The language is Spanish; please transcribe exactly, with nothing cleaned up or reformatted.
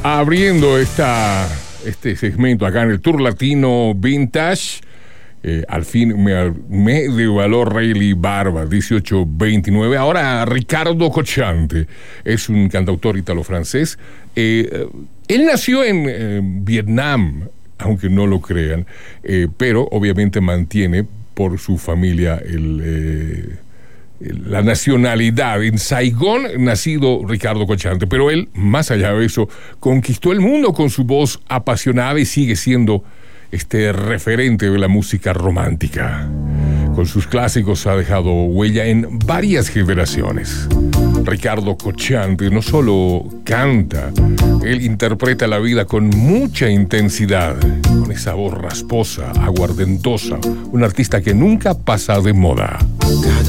Abriendo esta, este segmento acá en el Tour Latino Vintage, eh, al fin me, me de valor Rayleigh Barba, dieciocho veintinueve. Ahora Ricardo Cocciante es un cantautor italo-francés. Eh, él nació en eh, Vietnam, aunque no lo crean, eh, pero obviamente mantiene por su familia el... Eh, la nacionalidad. En Saigón nacido Ricardo Cocciante, pero él, más allá de eso, conquistó el mundo con su voz apasionada y sigue siendo este referente de la música romántica. Con sus clásicos ha dejado huella en varias generaciones. Ricardo Cocciante no solo canta, él interpreta la vida con mucha intensidad, con esa voz rasposa, aguardentosa, un artista que nunca pasa de moda.